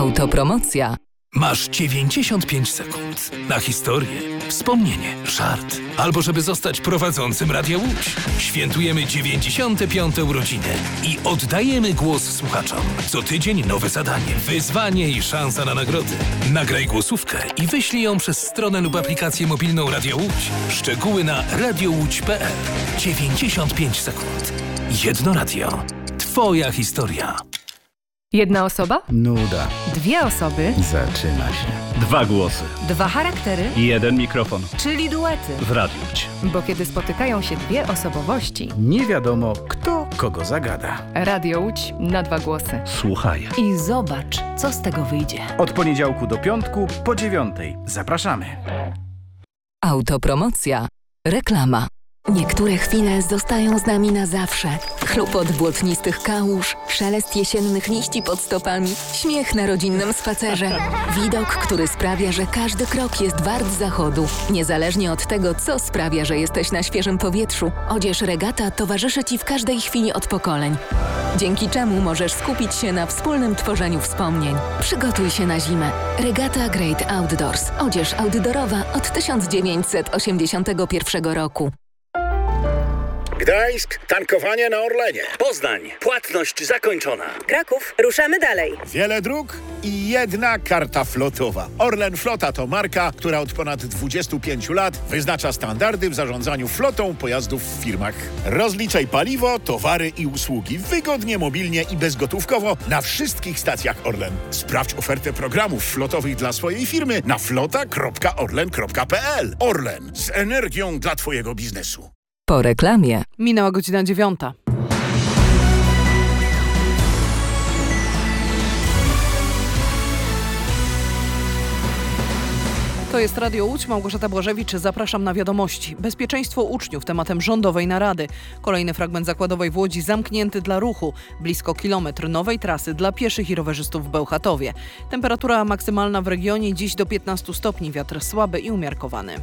Autopromocja. Masz 95 sekund na historię, wspomnienie, żart, albo żeby zostać prowadzącym Radia Łódź. Świętujemy 95. urodziny i oddajemy głos słuchaczom. Co tydzień nowe zadanie, wyzwanie i szansa na nagrody. Nagraj głosówkę i wyślij ją przez stronę lub aplikację mobilną Radia Łódź. Szczegóły na radiołódź.pl. 95 sekund. Jedno radio. Twoja historia. Jedna osoba? Nuda. Dwie osoby? Zaczyna się. 2 głosy. 2 charaktery? I 1 mikrofon. Czyli duety. W Radiu Łódź. Bo kiedy spotykają się dwie osobowości, Nie wiadomo, kto kogo zagada. Radio Łódź na 2 głosy. Słuchaj. I zobacz, co z tego wyjdzie. Od poniedziałku do piątku po 9:00. Zapraszamy. Autopromocja. Reklama. Niektóre chwile zostają z nami na zawsze. Chlupot błotnistych kałuż, szelest jesiennych liści pod stopami, śmiech na rodzinnym spacerze. Widok, który sprawia, że każdy krok jest wart zachodu. Niezależnie od tego, co sprawia, że jesteś na świeżym powietrzu, odzież Regata towarzyszy Ci w każdej chwili od pokoleń. Dzięki czemu możesz skupić się na wspólnym tworzeniu wspomnień. Przygotuj się na zimę. Regata Great Outdoors. Odzież outdoorowa od 1981 roku. Gdańsk, tankowanie na Orlenie. Poznań, płatność zakończona. Kraków, ruszamy dalej. Wiele dróg i jedna karta flotowa. Orlen Flota to marka, która od ponad 25 lat wyznacza standardy w zarządzaniu flotą pojazdów w firmach. Rozliczaj paliwo, towary i usługi wygodnie, mobilnie i bezgotówkowo na wszystkich stacjach Orlen. Sprawdź ofertę programów flotowych dla swojej firmy na flota.orlen.pl. Orlen, z energią dla Twojego biznesu. Po reklamie. Minęła godzina 9. To jest Radio Łódź, Małgorzata Błażewicz, zapraszam na wiadomości. Bezpieczeństwo uczniów tematem rządowej narady. Kolejny fragment zakładowej w Łodzi zamknięty dla ruchu. Blisko kilometr nowej trasy dla pieszych i rowerzystów w Bełchatowie. Temperatura maksymalna w regionie dziś do 15 stopni, wiatr słaby i umiarkowany.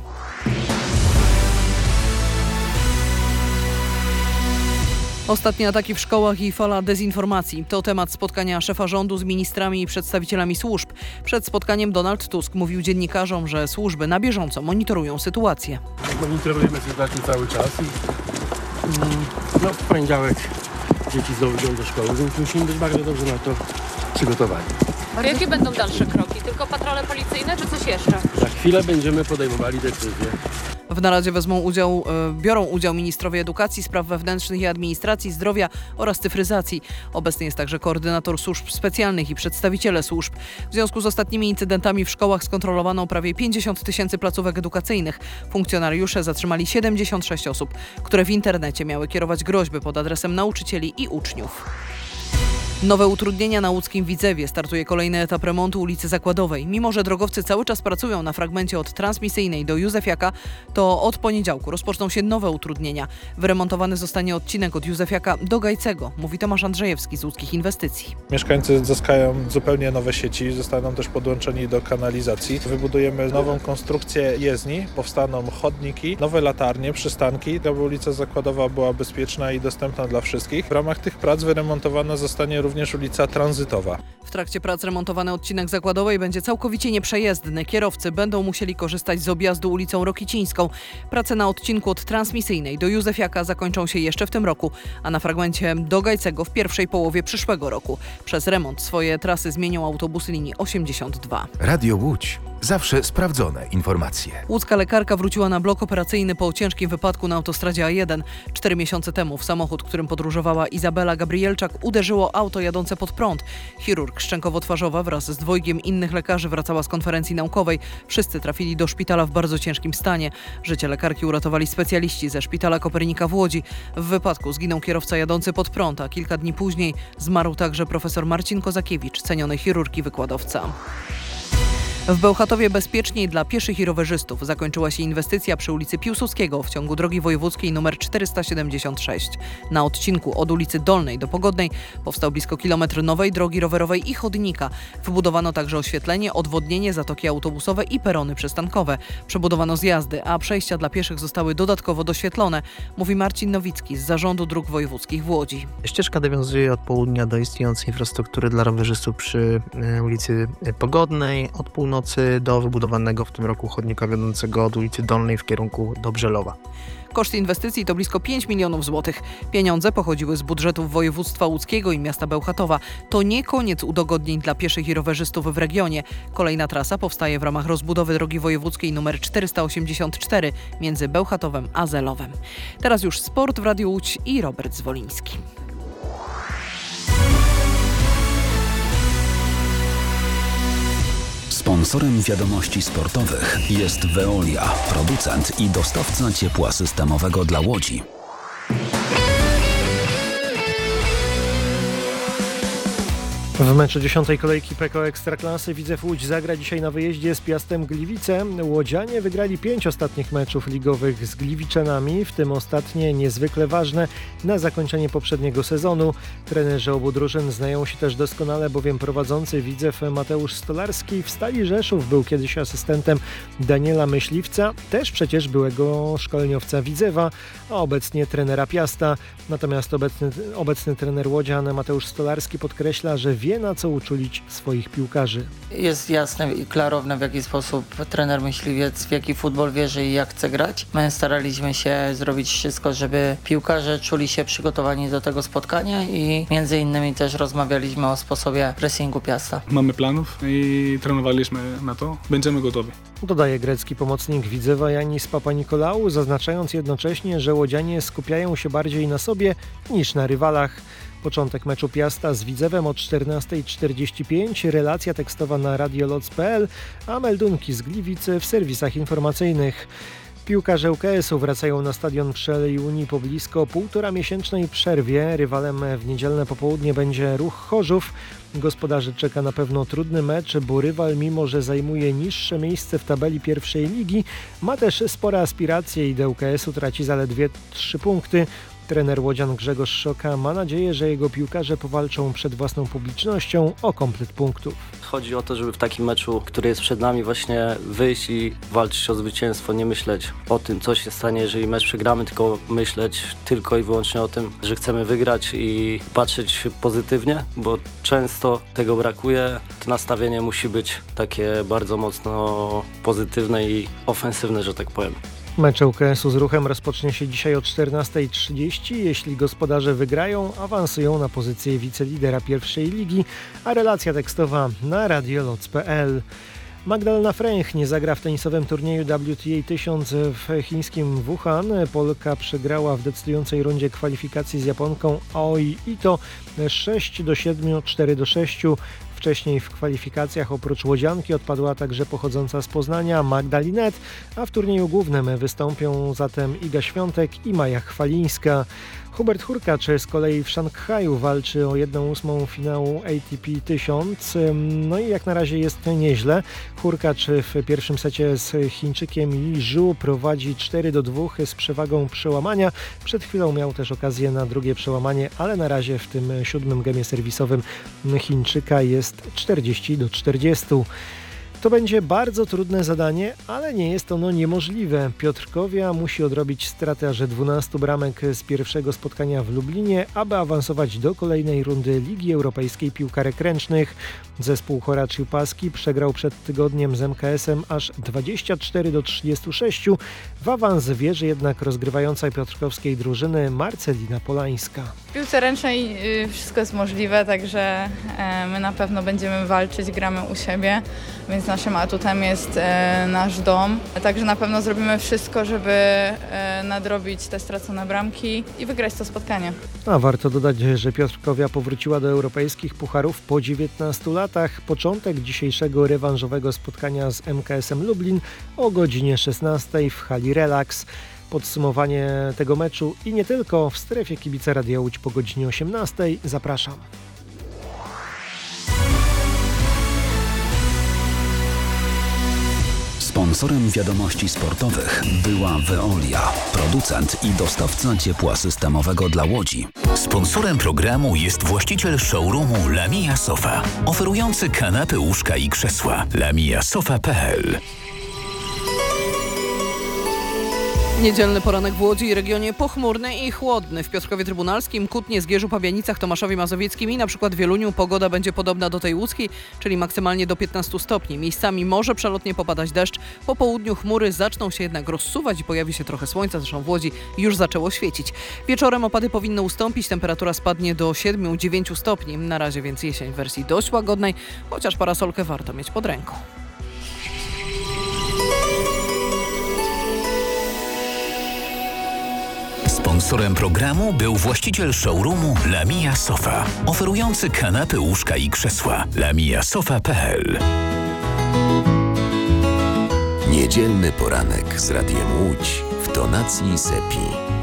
Ostatnie ataki w szkołach i fala dezinformacji. To temat spotkania szefa rządu z ministrami i przedstawicielami służb. Przed spotkaniem Donald Tusk mówił dziennikarzom, że służby na bieżąco monitorują sytuację. Monitorujemy sytuację cały czas i w poniedziałek dzieci znowu idą do szkoły, więc musimy być bardzo dobrze na to przygotowani. Jakie będą dalsze kroki? Tylko patrole policyjne czy coś jeszcze? Za chwilę będziemy podejmowali decyzje. W naradzie biorą udział ministrowie edukacji, spraw wewnętrznych i administracji, zdrowia oraz cyfryzacji. Obecny jest także koordynator służb specjalnych i przedstawiciele służb. W związku z ostatnimi incydentami w szkołach skontrolowano prawie 50 000 placówek edukacyjnych. Funkcjonariusze zatrzymali 76 osób, które w internecie miały kierować groźby pod adresem nauczycieli i uczniów. Nowe utrudnienia na łódzkim Widzewie. Startuje kolejny etap remontu ulicy Zakładowej. Mimo że drogowcy cały czas pracują na fragmencie od Transmisyjnej do Józefiaka, to od poniedziałku rozpoczną się nowe utrudnienia. Wyremontowany zostanie odcinek od Józefiaka do Gajcego, mówi Tomasz Andrzejewski z Łódzkich Inwestycji. Mieszkańcy zyskają zupełnie nowe sieci, zostaną też podłączeni do kanalizacji. Wybudujemy nową konstrukcję jezdni, powstaną chodniki, nowe latarnie, przystanki, aby ulica Zakładowa była bezpieczna i dostępna dla wszystkich. W ramach tych prac wyremontowana zostanie również ulica Tranzytowa. W trakcie prac remontowany odcinek Zakładowej będzie całkowicie nieprzejezdny. Kierowcy będą musieli korzystać z objazdu ulicą Rokicińską. Prace na odcinku od Transmisyjnej do Józefiaka zakończą się jeszcze w tym roku, a na fragmencie do Gajcego w pierwszej połowie przyszłego roku. Przez remont swoje trasy zmienią autobusy linii 82. Radio Łódź. Zawsze sprawdzone informacje. Łódzka lekarka wróciła na blok operacyjny po ciężkim wypadku na autostradzie A1. 4 miesiące temu w samochód, którym podróżowała Izabela Gabrielczak, uderzyło auto jadące pod prąd. Chirurg szczękowo-twarzowa wraz z dwojgiem innych lekarzy wracała z konferencji naukowej. Wszyscy trafili do szpitala w bardzo ciężkim stanie. Życie lekarki uratowali specjaliści ze Szpitala Kopernika w Łodzi. W wypadku zginął kierowca jadący pod prąd, a kilka dni później zmarł także profesor Marcin Kozakiewicz, ceniony chirurg i wykładowca. W Bełchatowie bezpieczniej dla pieszych i rowerzystów zakończyła się inwestycja przy ulicy Piłsudskiego w ciągu drogi wojewódzkiej nr 476. Na odcinku od ulicy Dolnej do Pogodnej powstał blisko kilometr nowej drogi rowerowej i chodnika. Wybudowano także oświetlenie, odwodnienie, zatoki autobusowe i perony przystankowe. Przebudowano zjazdy, a przejścia dla pieszych zostały dodatkowo doświetlone, mówi Marcin Nowicki z Zarządu Dróg Wojewódzkich w Łodzi. Ścieżka nawiązuje od południa do istniejącej infrastruktury dla rowerzystów przy ulicy Pogodnej, od północy do wybudowanego w tym roku chodnika wiodącego od ulicy Dolnej w kierunku Dobrzelowa. Koszt inwestycji to blisko 5 milionów złotych. Pieniądze pochodziły z budżetów województwa łódzkiego i miasta Bełchatowa. To nie koniec udogodnień dla pieszych i rowerzystów w regionie. Kolejna trasa powstaje w ramach rozbudowy drogi wojewódzkiej nr 484 między Bełchatowem a Zelowem. Teraz już sport w Radiu Łódź i Robert Zwoliński. Sponsorem wiadomości sportowych jest Veolia, producent i dostawca ciepła systemowego dla Łodzi. W meczu 10. kolejki PKO Ekstraklasy Widzew Łódź zagra dzisiaj na wyjeździe z Piastem Gliwice. Łodzianie wygrali 5 ostatnich meczów ligowych z Gliwiczanami, w tym ostatnie niezwykle ważne na zakończenie poprzedniego sezonu. Trenerzy obu drużyn znają się też doskonale, bowiem prowadzący Widzew Mateusz Stolarski w Stali Rzeszów był kiedyś asystentem Daniela Myśliwca, też przecież byłego szkoleniowca Widzewa, a obecnie trenera Piasta. Natomiast obecny trener łodzian Mateusz Stolarski podkreśla, że wie, na co uczulić swoich piłkarzy. Jest jasne i klarowne, w jaki sposób trener Myśliwiec, w jaki futbol wierzy i jak chce grać. My staraliśmy się zrobić wszystko, żeby piłkarze czuli się przygotowani do tego spotkania i między innymi też rozmawialiśmy o sposobie pressingu Piasta. Mamy planów i trenowaliśmy na to. Będziemy gotowi. Dodaje grecki pomocnik Widzewa Janis Papanikolaou, zaznaczając jednocześnie, że łodzianie skupiają się bardziej na sobie niż na rywalach. Początek meczu Piasta z Widzewem o 14:45, relacja tekstowa na radioloc.pl, a meldunki z Gliwicy w serwisach informacyjnych. Piłkarze UKS-u wracają na stadion przy Alei Unii po blisko 1,5-miesięcznej przerwie. Rywalem w niedzielne popołudnie będzie Ruch Chorzów. Gospodarzy czeka na pewno trudny mecz, bo rywal, mimo że zajmuje niższe miejsce w tabeli pierwszej ligi, ma też spore aspiracje i do UKS-u traci zaledwie 3 punkty. Trener łodzian Grzegorz Szoka ma nadzieję, że jego piłkarze powalczą przed własną publicznością o komplet punktów. Chodzi o to, żeby w takim meczu, który jest przed nami, właśnie wyjść i walczyć o zwycięstwo, nie myśleć o tym, co się stanie, jeżeli mecz przegramy, tylko myśleć tylko i wyłącznie o tym, że chcemy wygrać i patrzeć pozytywnie, bo często tego brakuje. To nastawienie musi być takie bardzo mocno pozytywne i ofensywne, że tak powiem. Mecz UKS-u z Ruchem rozpocznie się dzisiaj o 14:30. Jeśli gospodarze wygrają, awansują na pozycję wicelidera pierwszej ligi, a relacja tekstowa na radioloc.pl. Magdalena Fręch nie zagra w tenisowym turnieju WTA 1000 w chińskim Wuhan. Polka przegrała w decydującej rundzie kwalifikacji z Japonką Aoi Ito 6-7, 4-6. Wcześniej w kwalifikacjach oprócz łodzianki odpadła także pochodząca z Poznania Magda Linet, a w turnieju głównym wystąpią zatem Iga Świątek i Maja Chwalińska. Hubert Hurkacz z kolei w Szanghaju walczy o 1/8 finału ATP 1000. No i jak na razie jest nieźle. Hurkacz w pierwszym secie z Chińczykiem Li Zhu prowadzi 4-2 z przewagą przełamania. Przed chwilą miał też okazję na drugie przełamanie, ale na razie w tym 7. gemie serwisowym Chińczyka jest 40-40. To będzie bardzo trudne zadanie, ale nie jest ono niemożliwe. Piotrkowia musi odrobić stratę aż 12 bramek z pierwszego spotkania w Lublinie, aby awansować do kolejnej rundy Ligi Europejskiej Piłkarek Ręcznych. Zespół Horacz Paski przegrał przed tygodniem z MKS-em aż 24-36. W awans wierzy jednak rozgrywająca piotrkowskiej drużyny Marcelina Polańska. W piłce ręcznej wszystko jest możliwe, także my na pewno będziemy walczyć, gramy u siebie, więc naszym atutem jest nasz dom. Także na pewno zrobimy wszystko, żeby nadrobić te stracone bramki i wygrać to spotkanie. A warto dodać, że Piotrkowia powróciła do europejskich pucharów po 19 latach. Początek dzisiejszego rewanżowego spotkania z MKS-em Lublin o godzinie 16 w hali Relax. Podsumowanie tego meczu i nie tylko w strefie kibica Radia Łódź po godzinie 18. Zapraszam. Sponsorem wiadomości sportowych była Veolia, producent i dostawca ciepła systemowego dla Łodzi. Sponsorem programu jest właściciel showroomu Lamia Sofa, oferujący kanapy, łóżka i krzesła. lamiasofa.pl. Niedzielny poranek w Łodzi i regionie pochmurny i chłodny. W Piotrkowie Trybunalskim, Kutnie, Zgierzu, Pabianicach, Tomaszowie Mazowieckim i na przykład Wieluniu pogoda będzie podobna do tej łódzkiej, czyli maksymalnie do 15 stopni. Miejscami może przelotnie popadać deszcz. Po południu chmury zaczną się jednak rozsuwać i pojawi się trochę słońca. Zresztą w Łodzi już zaczęło świecić. Wieczorem opady powinny ustąpić. Temperatura spadnie do 7-9 stopni. Na razie więc jesień w wersji dość łagodnej, chociaż parasolkę warto mieć pod ręką. Sponsorem programu był właściciel showroomu Lamia Sofa, oferujący kanapy, łóżka i krzesła. lamiasofa.pl. Niedzielny poranek z Radiem Łódź w tonacji Sepi.